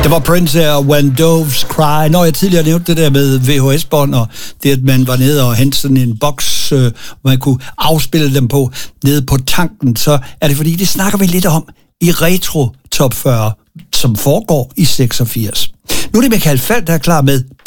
Det var Prince og When Doves Cry. Når jeg tidligere nævnte det der med VHS-bånd, og det, at man var nede og hente sådan en boks, man kunne afspille dem på, nede på tanken, så er det fordi, det snakker vi lidt om i Retro Top 40, som foregår i 86. Nu er det Michael Falch, der er klar med